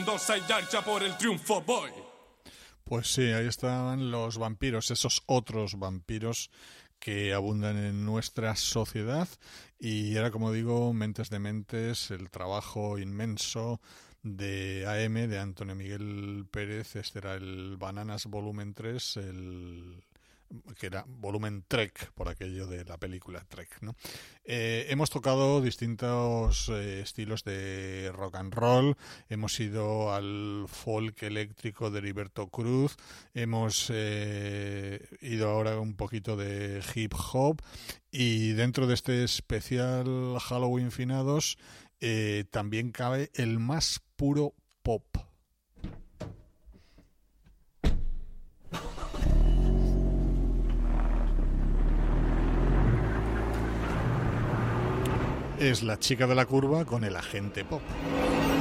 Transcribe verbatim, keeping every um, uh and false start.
Ya por el triunfo voy. Pues sí, ahí estaban los vampiros, esos otros vampiros que abundan en nuestra sociedad, y era, como digo, Mentes de Mentes, el trabajo inmenso de A M, de Antonio Miguel Pérez. Este era el Bananas volumen tres, el que era volumen Trek, por aquello de la película Trek, ¿no? Eh, hemos tocado distintos eh, estilos de rock and roll, hemos ido al folk eléctrico de Heriberto Cruz, hemos eh, ido ahora un poquito de hip hop, y dentro de este especial Halloween Finados eh, también cabe el más puro pop. Es la chica de la curva con el agente pop.